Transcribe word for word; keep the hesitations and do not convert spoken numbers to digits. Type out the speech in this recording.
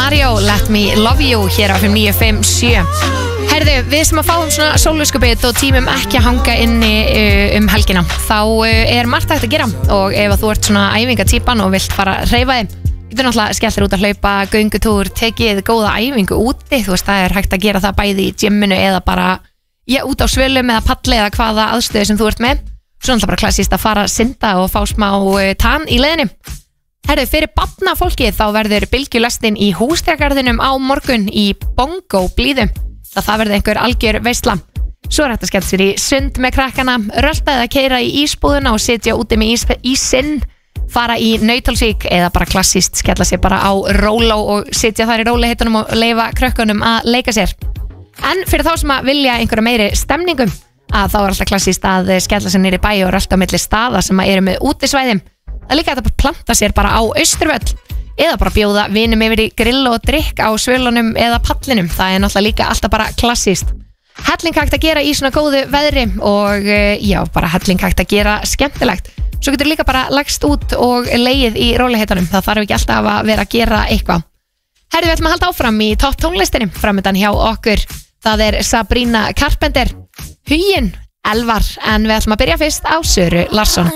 Mario, Let Me Love You hér á fimm níu fimm sjö. Herðu, við sem að fáum svona sóluskupið og tímum ekki að hanga inni uh, um helgina, þá uh, er margt hægt að gera, og ef að þú ert svona æfingatýpan og vilt fara að hreyfa þig, getur náttúrulega skellt þér út að hlaupa, göngutúr, tekið góða æfingu úti. Þú veist, það er hægt að gera það bæði í gymminu eða bara já, út á svölum eða palli eða hvaða aðstöðu sem þú ert með. Svo náttúrulega bara klassíst að fara að synda og fá smá tann í leiðinni. Herðu, fyrir barnafólkið þá verður bylgjulestin í Húsdýragarðinum á morgun í Bongo blíðu. Það það verður einhver algjör veisla. Svo er hægt að skella sér í sund með krakkana, rölta eða keyra í ísbúðuna og sitja úti með ís, ísinn, fara í Nauthólsvík eða bara klassíst skella sér bara á róló og sitja þar í róliheitunum og leyfa krökkunum að leika sér. En fyrir þá sem að vilja einhverja meiri stemningum, að þá er alltaf klassíst að skella sér niður í bæ og rölta á milli staða sem að eru með útisvæði. Það er líka hægt að planta sér bara á Austurvöll eða bara bjóða vinum yfir í grill og drikk á svölunum eða pallinum. Það er náttúrulega líka alltaf bara klassíst. Helling hægt að gera í svona góðu veðri og já, bara helling hægt að gera skemmtilegt. Svo getur líka bara lagst út og leið í róliheitunum. Það þarf ekki alltaf að vera að gera eitthvað. Herðu, við ætlum að halda áfram í topp tónlistinni framöndan hjá okkur. Það er Sabrina Carpenter, Huginn, Elvar, en við ætlum að byrja fyrst á Söru Larsson.